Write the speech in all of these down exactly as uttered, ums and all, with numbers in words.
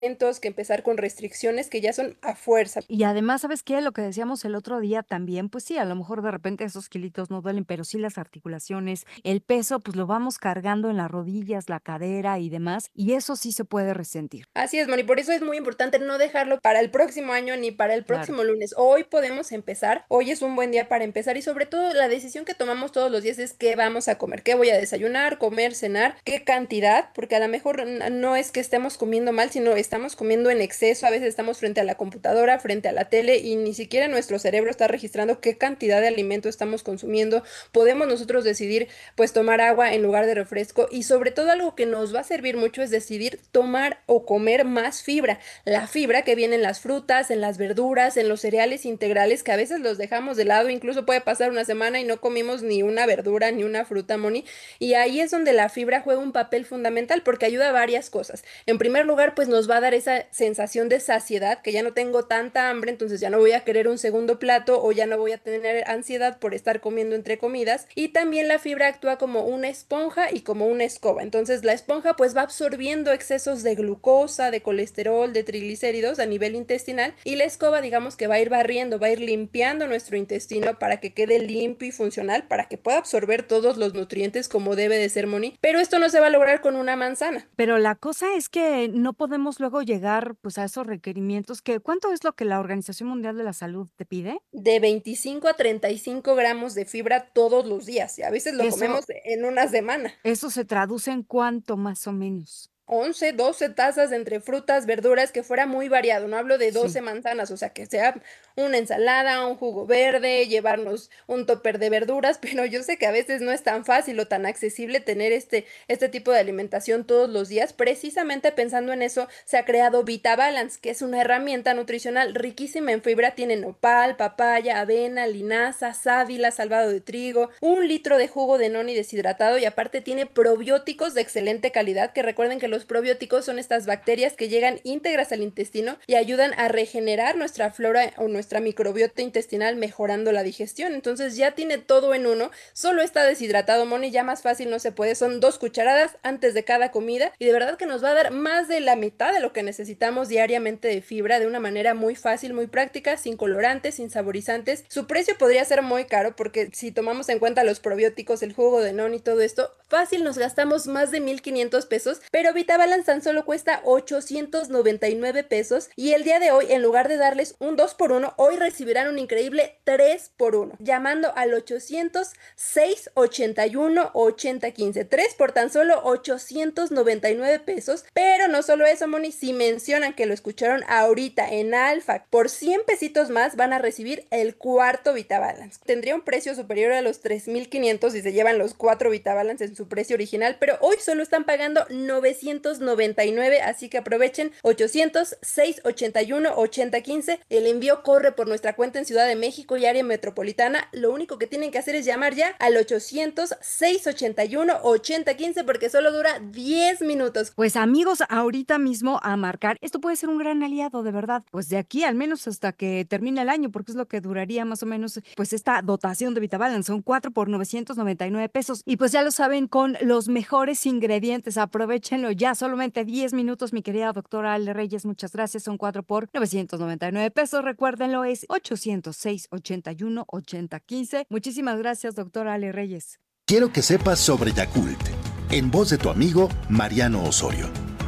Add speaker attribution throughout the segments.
Speaker 1: que empezar con restricciones que ya son a fuerza.
Speaker 2: Y además, ¿sabes qué? Lo que decíamos el otro día también, pues sí, a lo mejor de repente esos kilitos no duelen, pero sí las articulaciones, el peso, pues lo vamos cargando en las rodillas, la cadera y demás, y eso sí se puede resentir.
Speaker 1: Así es, Moni, por eso es muy importante no dejarlo para el próximo año ni para el
Speaker 2: Claro.
Speaker 1: próximo lunes. Hoy podemos empezar, hoy es un buen día para empezar y sobre todo la decisión que tomamos todos los días es qué vamos a comer, qué voy a desayunar, comer, cenar, qué cantidad, porque a lo mejor n- no es que estemos comiendo mal, sino estamos comiendo en exceso, a veces estamos frente a la computadora, frente a la tele y ni siquiera nuestro cerebro está registrando qué cantidad de alimento estamos consumiendo. Podemos nosotros decidir pues tomar agua en lugar de refresco y sobre todo algo que nos va a servir mucho es decidir tomar o comer más fibra. La fibra que viene en las frutas, en las verduras, en los cereales integrales que a veces los dejamos de lado, incluso puede pasar una semana y no comimos ni una verdura ni una fruta, Moni, y ahí es donde la fibra juega un papel fundamental porque ayuda a varias cosas. En primer lugar, pues nos va a dar esa sensación de saciedad, que ya no tengo tanta hambre, entonces ya no voy a querer un segundo plato o ya no voy a tener ansiedad por estar comiendo entre comidas. Y también la fibra actúa como una esponja y como una escoba. Entonces la esponja pues va absorbiendo excesos de glucosa, de colesterol, de triglicéridos a nivel intestinal y la escoba digamos que va a ir barriendo, va a ir limpiando nuestro intestino para que quede limpio y funcional, para que pueda absorber todos los nutrientes como debe de ser, Moni. Pero esto no se va a lograr con una manzana.
Speaker 2: Pero la cosa es que no podemos luego llegar, pues, a esos requerimientos que, ¿cuánto es lo que la Organización Mundial de la Salud te pide?
Speaker 1: De veinticinco a treinta y cinco gramos de fibra todos los días y a veces lo
Speaker 2: Eso
Speaker 1: comemos en una semana.
Speaker 2: eso se traduce en, ¿cuánto más o menos?
Speaker 1: Once, doce tazas entre frutas, verduras, que fuera muy variado, no hablo de doce
Speaker 2: Sí.
Speaker 1: manzanas, o sea, que sea una ensalada, un jugo verde, llevarnos un tóper de verduras, pero yo sé que a veces no es tan fácil o tan accesible tener este este tipo de alimentación todos los días. Precisamente pensando en eso, se ha creado VitaBalance, que es una herramienta nutricional riquísima en fibra, tiene nopal, papaya, avena, linaza, sábila, salvado de trigo, un litro de jugo de noni deshidratado y aparte tiene probióticos de excelente calidad, que recuerden que los probióticos son estas bacterias que llegan íntegras al intestino y ayudan a regenerar nuestra flora o nuestra microbiota intestinal mejorando la digestión. Entonces ya tiene todo en uno, solo está deshidratado, Moni, ya más fácil no se puede, son dos cucharadas antes de cada comida y de verdad que nos va a dar más de la mitad de lo que necesitamos diariamente de fibra de una manera muy fácil, muy práctica, sin colorantes, sin saborizantes. Su precio podría ser muy caro porque si tomamos en cuenta los probióticos, el jugo de non y todo esto, fácil nos gastamos más de mil quinientos pesos, pero VitaBalance tan solo cuesta ochocientos noventa y nueve pesos y el día de hoy, en lugar de darles un dos por uno, hoy recibirán un increíble tres por uno, llamando al ochocientos seis ochenta y uno ochenta quince, tres por tan solo ochocientos noventa y nueve pesos, pero no solo eso, Moni, si mencionan que lo escucharon ahorita en Alfa, por cien pesitos más van a recibir el cuarto VitaBalance. Tendría un precio superior a los tres mil quinientos si se llevan los cuatro VitaBalance en su precio original, pero hoy solo están pagando novecientos noventa y nueve, así que aprovechen ochocientos seis ochenta y uno ochenta quince. El envío corre por nuestra cuenta en Ciudad de México y área metropolitana. Lo único que tienen que hacer es llamar ya al ochocientos seis ochenta y uno ochenta quince porque solo dura diez minutos.
Speaker 2: Pues amigos, ahorita mismo a marcar. Esto puede ser un gran aliado, de verdad. Pues de aquí al menos hasta que termine el año, porque es lo que duraría más o menos, pues esta dotación de VitaBalance. Son cuatro por novecientos noventa y nueve pesos. Y pues ya lo saben, con los mejores ingredientes. Aprovechenlo ya, solamente diez minutos, mi querida doctora Ale Reyes. Muchas gracias. Son cuatro por novecientos noventa y nueve pesos. Recuérdenlo, es ochocientos seis ochenta y uno ochenta quince. Muchísimas gracias, doctora Ale Reyes.
Speaker 3: Quiero que sepas sobre Yakult, en voz de tu amigo Mariano Osorio.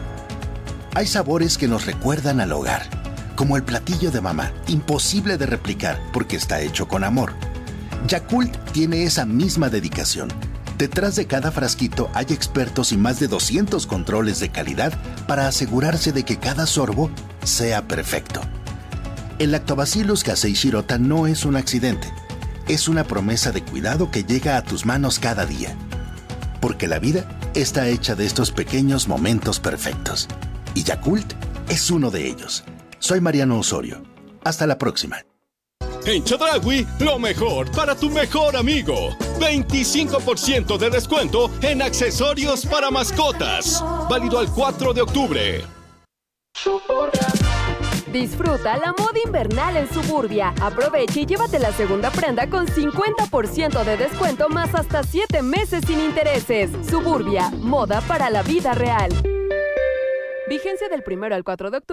Speaker 3: Hay sabores que nos recuerdan al hogar, como el platillo de mamá, imposible de replicar porque está hecho con amor. Yakult tiene esa misma dedicación. Detrás de cada frasquito hay expertos y más de doscientos controles de calidad para asegurarse de que cada sorbo sea perfecto. El Lactobacillus casei shirota no es un accidente. Es una promesa de cuidado que llega a tus manos cada día. Porque la vida está hecha de estos pequeños momentos perfectos. Y Yakult es uno de ellos. Soy Mariano Osorio. Hasta la próxima.
Speaker 4: En Chedraui, lo mejor para tu mejor amigo. veinticinco por ciento de descuento en accesorios para mascotas. Válido al cuatro de octubre.
Speaker 5: Disfruta la moda invernal en Suburbia. Aprovecha y llévate la segunda prenda con cincuenta por ciento de descuento más hasta siete meses sin intereses. Suburbia, moda para la vida real. Vigencia del primero al cuatro de octubre.